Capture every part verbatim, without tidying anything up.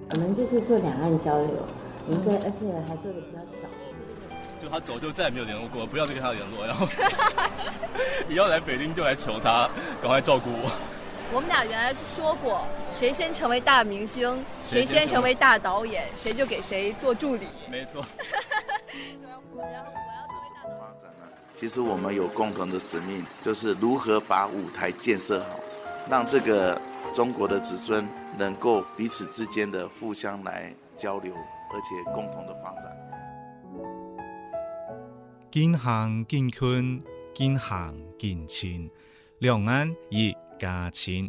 我们就是做两岸交流，我们在而且还做的比较早。 就他走就再也没有联络过，不要再跟他联络，然后以后来北京就来求他赶快照顾我。 我们俩原来说过，谁先成为大明星，谁先成为大导演，谁就给谁做助理。 没错。 其实我们有共同的使命，就是如何把舞台建设好，让这个中国的子孙能够彼此之间的互相来交流，而且共同的发展。 近乡近亲，近乡近亲，两岸一家亲。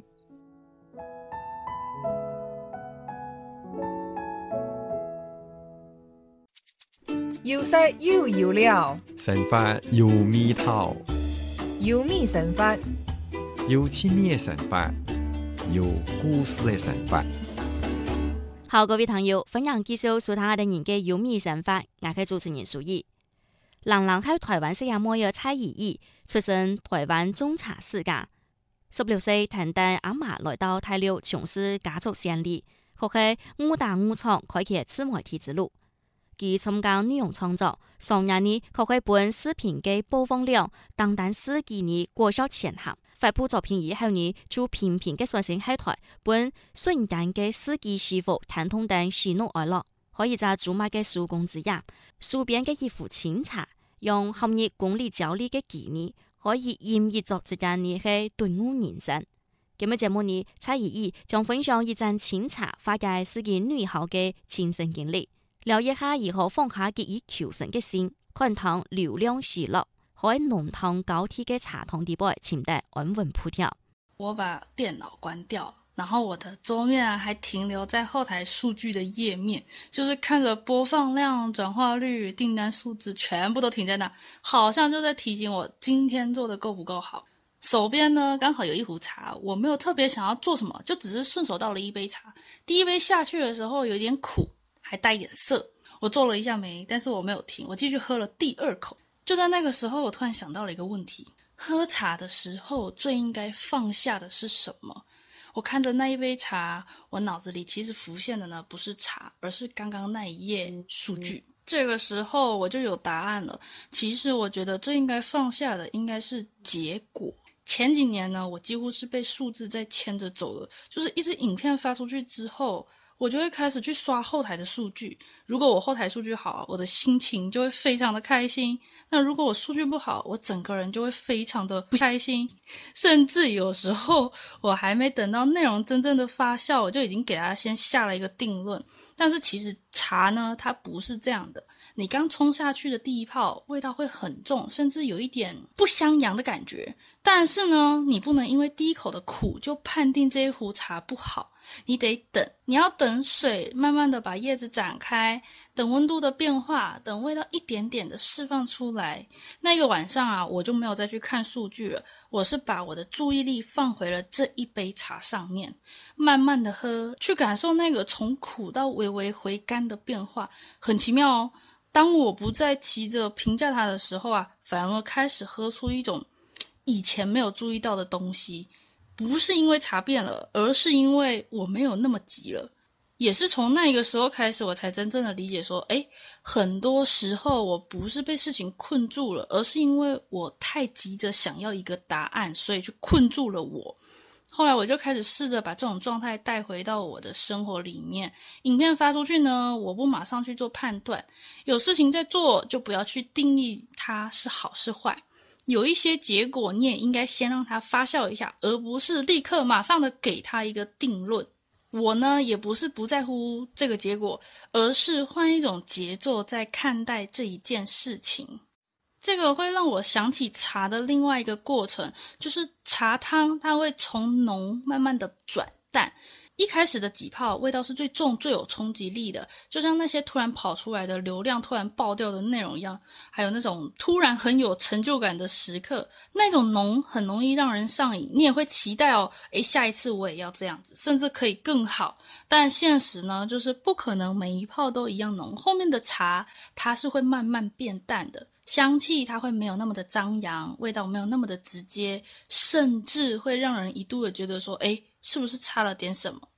要識要要料， 神法要味道， 要咩神法？ 有趣味的神法，有故事的神法。 好，各位朋友，分享介紹蘇塔的人嘅有味神法，我係主持人蘇怡。郎朗喺台灣識下摩嘅蔡怡怡，出身台灣中茶世家。十六歲同帶阿媽來到大陸從事家族生意，學係誤打誤撞開啟自媒體之路。佢參加內容創作，上年呢學係本視頻嘅播放量，單單十幾年過小前行。發布作品以後呢，就頻頻嘅上升喺台本瞬間嘅司機師傅談通等喜怒哀樂，可以在竹馬嘅手工之下，手邊嘅一壺清茶，用含熱功力交流嘅技藝，可以演繹作之間呢係頓悟人生。今日節目呢，蔡怡怡將分享一盞清茶發給自己女校嘅親身經歷，了解下如何放下結以求生嘅心，看透流量喜樂。喺濃湯高鐵嘅茶湯底部침得安穩鋪條。 我把電腦關掉，然後我的桌面啊還停留在後台數據的頁面，就是看着播放量、轉化率、訂單數字全部都停在那，好像就在提醒我今天做的夠不夠好。手邊呢剛好有一壺茶，我沒有特別想要做什麼，就只是順手倒了一杯茶。第一杯下去的時候有點苦，還帶一點澀，我皺了一下眉，但是我沒有停，我繼續喝了第二口。就在那個時候，我突然想到了一個問題，喝茶的時候最應該放下的是什麼？我看着那一杯茶，我腦子裡其實浮現的呢不是茶，而是剛剛那一頁數據。這個時候我就有答案了，其實我覺得最應該放下的應該是結果。前幾年呢，我幾乎是被數字在牽着走的，就是一支影片發出去之後，我就會開始去刷後台的數據，如果我後台數據好，我的心情就會非常的開心，那如果我數據不好，我整個人就會非常的不開心，甚至有時候我還沒等到內容真正的發酵，我就已經給它先下了一個定論。但是其實茶呢，它不是這樣的，你剛沖下去的第一泡味道會很重，甚至有一點不相陽的感覺，但是呢，你不能因為第一口的苦就判定這一壺茶不好，你得等，你要等水慢慢的把葉子展開，等溫度的變化，等味道一點點的釋放出來。那個晚上啊，我就沒有再去看數據了，我是把我的注意力放回了這一杯茶上面，慢慢的喝，去感受那個從苦到微微回甘的變化。很奇妙哦，當我不再急着評價它的時候啊，反而開始喝出一種以前沒有注意到的東西，不是因為茶變了，而是因為我沒有那麼急了。也是從那個時候開始，我才真正的理解說，誒，很多時候我不是被事情困住了，而是因為我太急着想要一個答案，所以去困住了我。後來我就開始試着把這種狀態帶回到我的生活裡面。影片發出去呢，我不馬上去做判斷，有事情在做就不要去定義它是好是壞。有一些結果你也應該先讓它發酵一下，而不是立刻馬上的給它一個定論。我呢也不是不在乎這個結果，而是換一種節奏在看待這一件事情。這個會讓我想起茶的另外一個過程，就是茶湯它會從濃慢慢的轉淡，一開始的幾泡味道是最重最有衝擊力的，就像那些突然跑出來的流量突然爆掉的內容一樣，還有那種突然很有成就感的時刻，那種濃很容易讓人上癮，你也會期待哦，誒，下一次我也要這樣子，甚至可以更好。但現實呢，就是不可能每一泡都一樣濃，後面的茶它是會慢慢變淡的，香氣它會沒有那麼的張揚，味道沒有那麼的直接，甚至會讓人一度的覺得說，誒，是不是差了點什麼？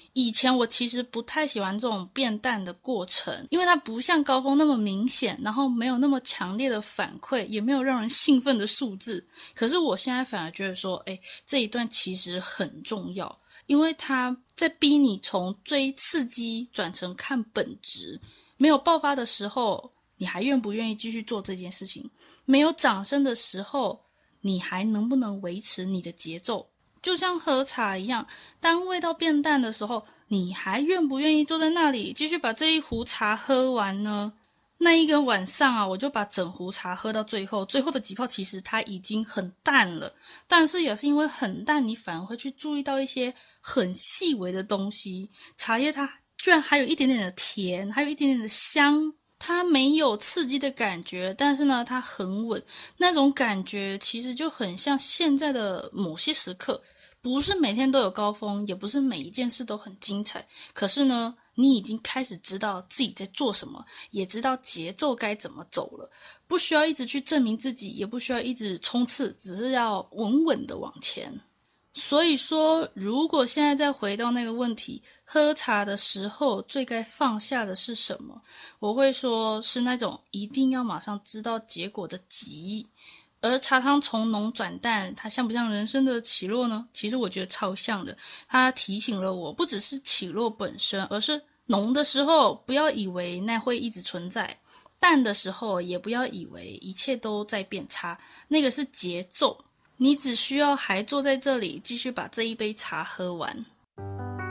以前我其实不太喜欢这种变淡的过程，因为它不像高峰那么明显，然后没有那么强烈的反馈，也没有让人兴奋的数字。可是我现在反而觉得说，诶，这一段其实很重要，因为它在逼你从追刺激转成看本质。没有爆发的时候，你还愿不愿意继续做这件事情？没有掌声的时候，你还能不能维持你的节奏？就像喝茶一样，当味道变淡的时候，你还愿不愿意坐在那里继续把这一壶茶喝完呢？那一个晚上啊，我就把整壶茶喝到最后，最后的几泡其实它已经很淡了，但是也是因为很淡，你反而会去注意到一些很细微的东西。茶叶它居然还有一点点的甜，还有一点点的香，它没有刺激的感觉，但是呢它很稳，那种感觉其实就很像现在的某些时刻，不是每天都有高峰，也不是每一件事都很精彩，可是呢你已经开始知道自己在做什么，也知道节奏该怎么走了，不需要一直去证明自己，也不需要一直冲刺，只是要稳稳的往前。所以说，如果现在再回到那个问题，喝茶的时候最该放下的是什么？我会说是那种一定要马上知道结果的急。而茶汤从浓转淡，它像不像人生的起落呢？其实我觉得超像的。它提醒了我，不只是起落本身，而是浓的时候不要以为那会一直存在，淡的时候也不要以为一切都在变差，那个是节奏。你只需要还坐在这里继续把这一杯茶喝完。